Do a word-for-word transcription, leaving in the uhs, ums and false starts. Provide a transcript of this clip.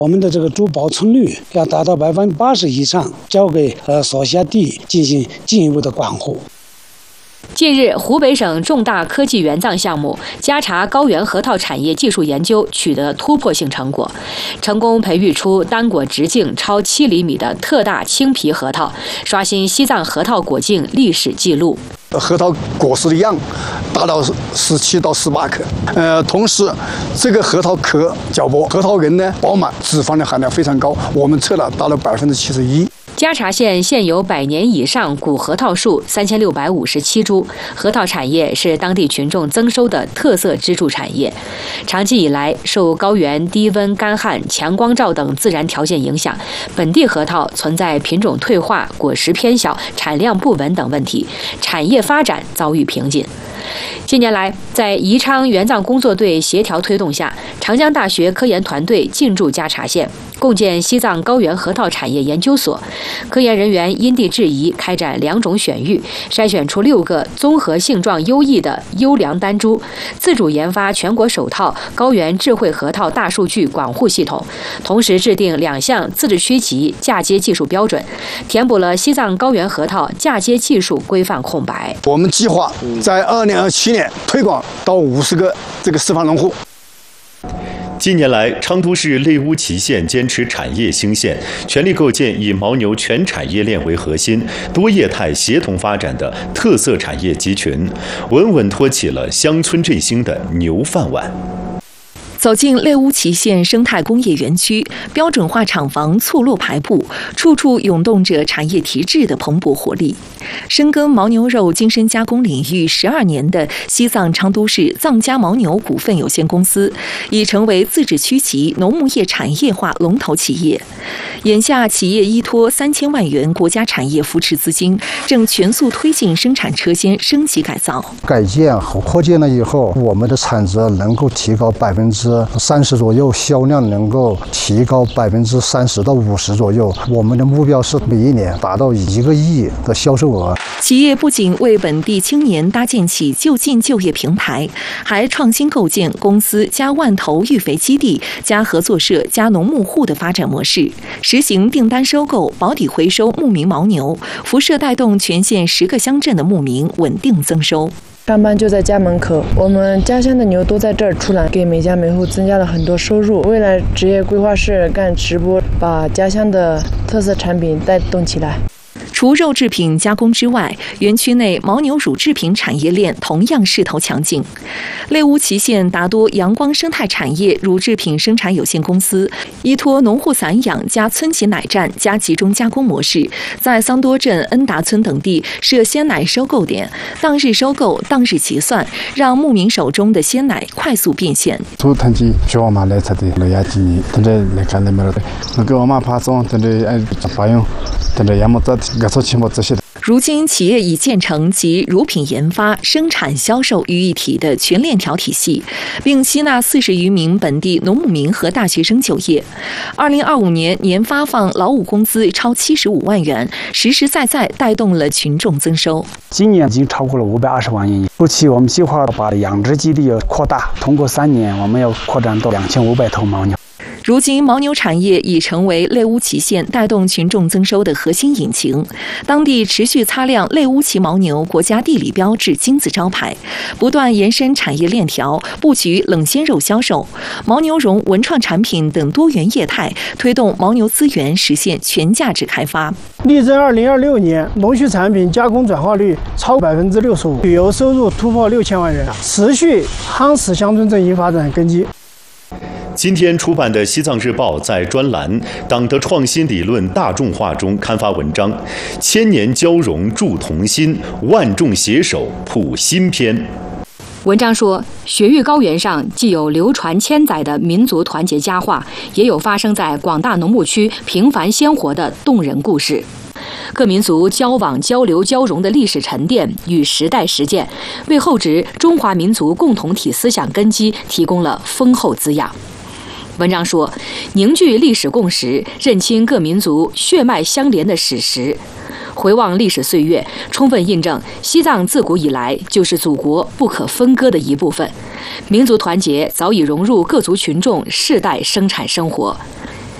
我们的这个猪保存率要达到百分之八十以上，交给呃所辖地进行进一步的管护。 近日，湖北省重大科技援藏项目嘉茶高原核桃产业技术研究取得突破性成果，成功培育出单果直径超七厘米的特大青皮核桃，刷新西藏核桃果径历史记录。 核桃果实的样达到十七到十八克，呃，同时这个核桃壳较薄，核桃仁呢饱满，脂肪的含量非常高，我们测了达到百分之七十一。 嘉茶县现有百年以上古核桃树三千六百五十七株，核桃产业是当地群众增收的特色支柱产业。长期以来，受高原低温、干旱、强光照等自然条件影响，本地核桃存在品种退化、果实偏小、产量不稳等问题，产业发展遭遇瓶颈。近年来，在宜昌援藏工作队协调推动下，长江大学科研团队进驻嘉茶县，共建西藏高原核桃产业研究所。科研人员因地制宜，开展两种选育，筛选出六个综合性状优异的优良单株，自主研发全国首套高原智慧核桃大数据管护系统，同时制定两项自治区级嫁接技术标准，填补了西藏高原核桃嫁接技术规范空白。 我们计划在二零二七年推广到五十个这个示范农户。 近年来，昌都市类乌祁县坚持产业兴县，全力构建以牦牛全产业链为核心、多业态协同发展的特色产业集群，稳稳托起了乡村振兴的牛饭碗。 走进类乌祁县生态工业园区，标准化厂房错落排布，处处涌动着产业提质的蓬勃活力。深耕牦牛肉精深加工领域十二年的西藏昌都市藏家牦牛股份有限公司，已成为自治区级农牧业产业化龙头企业。眼下，企业依托三千万元国家产业扶持资金，正全速推进生产车间升级改造。 改建和扩建了以后，我们的产值能够提高百分之三十左右，销量能够提高百分之三十到五十左右。我们的目标是每一年达到一个亿的销售额。 企业不仅为本地青年搭建起就近就业平台，还创新构建公司加万头育肥基地、加合作社、加农牧户的发展模式，实行订单收购、保底回收牧民牦牛，辐射带动全县十个乡镇的牧民稳定增收。 上班就在家门口，我们家乡的牛都在这儿出栏，给每家每户增加了很多收入。未来职业规划是干直播，把家乡的特色产品带动起来。 除肉制品加工之外，园区内牦牛乳制品产业链同样势头强劲。类乌祁县达多阳光生态产业乳制品生产有限公司依托农户散养加村级奶站加集中加工模式，在桑多镇、恩达村等地设鲜奶收购点，当日收购、当日结算，让牧民手中的鲜奶快速变现。 土团级就我们来测的来亚基，等着来看那边的，那个我们爬松，等着哎发用，等着要么这个做起么这些的。 如今，企业已建成集乳品研发、生产、销售于一体的全链条体系，并吸纳四十余名本地农牧民和大学生就业。二零二五年年发放劳务工资超七十五万元，实实在在带动了群众增收。 今年已经超过了五百二十万元。后期我们计划把养殖基地要扩大，通过三年，我们要扩展到两千五百头牦牛。 如今，牦牛产业已成为类乌祁县带动群众增收的核心引擎。当地持续擦亮类乌祁牦牛国家地理标志金字招牌，不断延伸产业链条，布局冷鲜肉销售、牦牛绒文创产品等多元业态，推动牦牛资源实现全价值开发。 力争二零二六年农畜产品加工转化率超百分之六十五，旅游收入突破六千万元，持续夯实乡村振兴发展根基。 今天出版的《西藏日报》在专栏《党的创新理论大众化》中刊发文章《千年交融铸同心，万众携手谱新篇》。 文章说，雪域高原上既有流传千载的民族团结佳话，也有发生在广大农牧区平凡鲜活的动人故事。各民族交往、交流、交融的历史沉淀与时代实践，为后植中华民族共同体思想根基提供了丰厚滋养。文章说，凝聚历史共识，认清各民族血脉相连的史实，回望历史岁月，充分印证西藏自古以来就是祖国不可分割的一部分，民族团结早已融入各族群众世代生产生活。